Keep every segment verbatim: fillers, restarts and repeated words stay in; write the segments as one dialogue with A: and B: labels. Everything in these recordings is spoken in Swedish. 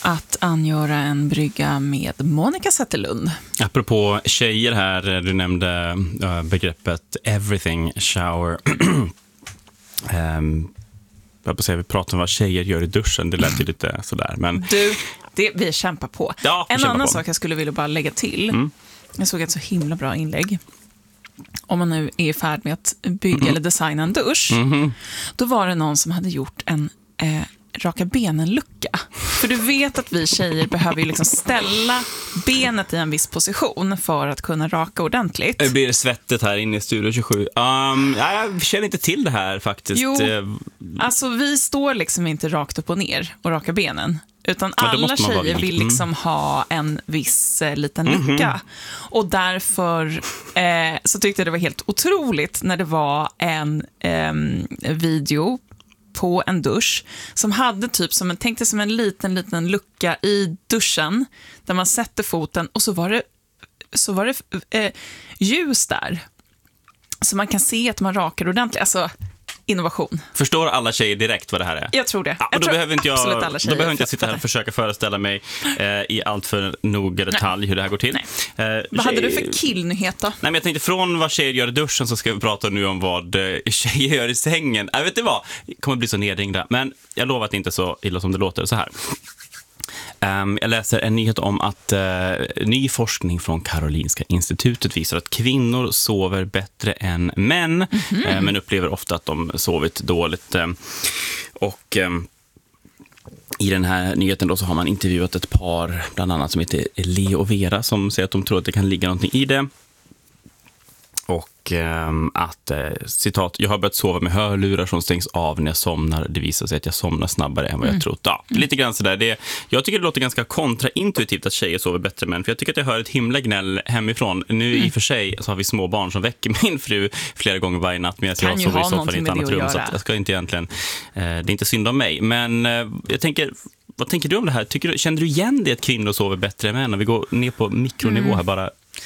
A: att angöra en brygga med Monica Zetterlund.
B: Apropå tjejer här, du nämnde uh, begreppet everything shower. um, jag på säga, vi pratar om vad tjejer gör i duschen, det lät ju lite sådär. Men...
A: Du, det, vi kämpar på.
B: Ja,
A: en
B: kämpar
A: annan
B: på.
A: sak jag skulle vilja bara lägga till.
B: Mm.
A: Jag såg ett så himla bra inlägg. Om man nu är i färd med att bygga mm. eller designa en dusch.
B: Mm.
A: Då var det någon som hade gjort en eh, raka benen-lucka. För du vet att vi tjejer behöver ju liksom ställa benet i en viss position för att kunna raka ordentligt.
B: Det blir svettet här inne i Studio tjugosju. Um, jag känner inte till det här faktiskt.
A: Jo, alltså vi står liksom inte rakt upp och ner och raka benen. Utan
B: ja,
A: alla tjejer vill liksom
B: mm. ha
A: en viss eh, liten
B: Mm-hmm.
A: lucka. Och därför eh, så tyckte jag det var helt otroligt när det var en eh, video på en dusch som hade typ som en, tänkte som en liten, liten lucka i duschen där man sätter foten och så var det, så var det eh, ljus där. Så man kan se att man rakar ordentligt. Alltså, innovation.
B: Förstår alla tjejer direkt vad det här är?
A: Jag tror det.
B: Ja,
A: jag
B: då
A: tror
B: behöver inte jag,
A: alla
B: då behöver inte jag sitta här och försöka föreställa mig eh, i allt för noga detalj Nej. hur det här går till.
A: Eh, vad
B: tjej...
A: hade du för killnyhet då?
B: Nej, men jag tänkte från vad tjejer gör i duschen så ska vi prata nu om vad eh, tjejer gör i sängen. Jag vet inte vad, jag kommer bli så nedringda. Men jag lovar att det inte är så illa som det låter så här. Um, jag läser en nyhet om att uh, ny forskning från Karolinska institutet visar att kvinnor sover bättre än män, mm-hmm. uh, men upplever ofta att de sovit dåligt. Uh, och um, i den här nyheten då så har man intervjuat ett par, bland annat som heter Leo och Vera, som säger att de tror att det kan ligga någonting i det. Och um, att, eh, citat, jag har börjat sova med hörlurar som stängs av när jag somnar. Det visar sig att jag somnar snabbare än vad jag mm. trott. Ja, lite grann sådär. Det, jag tycker det låter ganska kontraintuitivt att tjejer sover bättre män. För jag tycker att jag hör ett himla gnäll hemifrån. Nu mm. i och för sig så har vi små barn som väcker min fru flera gånger varje natt. Medan jag sover i soffan i ett annat rum. Så att jag ska inte egentligen, eh, det är inte synd om mig. Men eh, jag tänker... Vad tänker du om det här? Tycker du, känner du igen det att kvinnor sover bättre än män? Om vi går ner på mikronivå mm. här bara...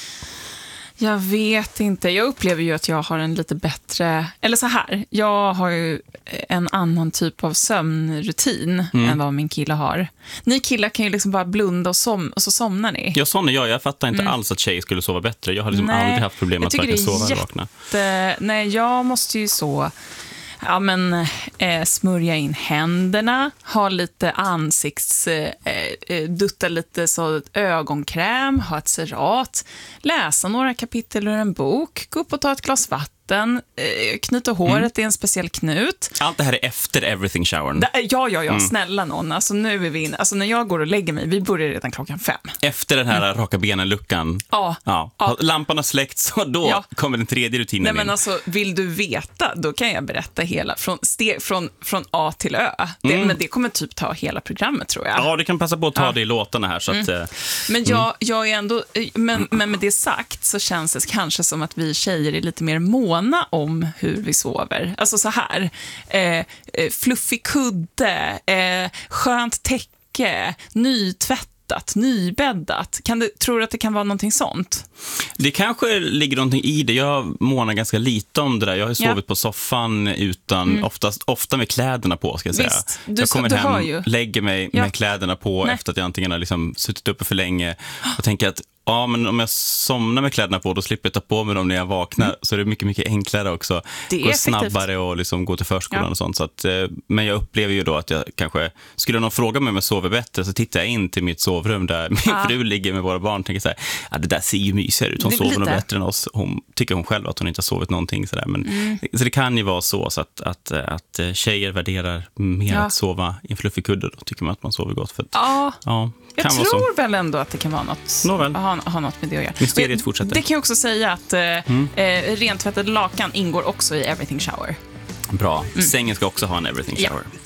A: Jag vet inte. Jag upplever ju att jag har en lite bättre... Eller så här, jag har ju en annan typ av sömnrutin mm. än vad min kille har. Ni killar kan ju liksom bara blunda och, som, och så somnar ni.
B: Ja, sån är jag. Jag fattar inte mm. alls att tjejer skulle sova bättre. Jag har liksom nej, aldrig haft problem med att verkligen sova och jätte... vakna.
A: Nej, jag måste ju så... Ja, men eh, smörja in händerna, ha lite ansikts... Eh, dutta lite så ögonkräm, ha ett serat, läsa några kapitel ur en bok, gå upp och ta ett glas vatten, eh, knyta håret mm. i en speciell knut.
B: Allt det här är efter everything showern.
A: Da, ja, ja, ja, mm. snälla någon. Alltså, nu är vi inne. Alltså, när jag går och lägger mig, vi börjar redan klockan fem.
B: Efter den här mm. raka benen-luckan.
A: Ja.
B: ja.
A: ja.
B: Lampan har släckt, så då ja. kommer den tredje rutinen
A: Nej,
B: in.
A: men alltså, vill du veta, då kan jag berätta hela, från, steg, från, från A till Ö. Det, mm. Men det kommer typ ta hela programmet, tror jag.
B: Ja, du kan passa på att ta
A: ja.
B: det i låtarna här. Så att,
A: mm. Men jag, jag är ändå, men, men med det sagt så känns det kanske som att vi tjejer är lite mer måna om hur vi sover. Alltså så här, eh, fluffig kudde, eh, skönt täcke, nytvättat, nybäddat. Kan du, tror du att det kan vara någonting sånt?
B: Det kanske ligger någonting i det. Jag månar ganska lite om det där. Jag har sovit ja. på soffan utan, mm. oftast, ofta med kläderna på, ska jag säga.
A: Visst, du,
B: jag kommer
A: du
B: hem, lägger mig ja. med kläderna på Nej. efter att jag antingen har liksom suttit uppe för länge och tänker att ja, men om jag somnar med kläderna på, då slipper jag ta på mig dem när jag vaknar. Mm. Så är det mycket, mycket enklare också.
A: Det är
B: gå
A: effektivt.
B: snabbare och liksom gå till förskolan
A: ja.
B: och sånt. Så att, men jag upplever ju då att jag kanske, skulle någon fråga mig om jag sover bättre, så tittar jag in till mitt sovrum där min ja. fru ligger med våra barn och tänker så här, ja, det där ser ju mysigare ut. Hon sover lite. nog bättre än oss. Hon tycker hon själv att hon inte har sovit någonting. Så, där. Men, mm. så det kan ju vara så, så att, att, att tjejer värderar mer ja. att sova i en fluffig kudde. Då tycker man att man sover gott. För att,
A: ja.
B: ja.
A: Jag tror väl ändå att det kan vara något, ha, ha något med det att göra.
B: Mysteriet fortsätter.
A: Det kan jag också säga att eh, mm. eh, rentvättade lakan ingår också i everything shower.
B: Bra. Mm. Sängen ska också ha en everything shower. Ja.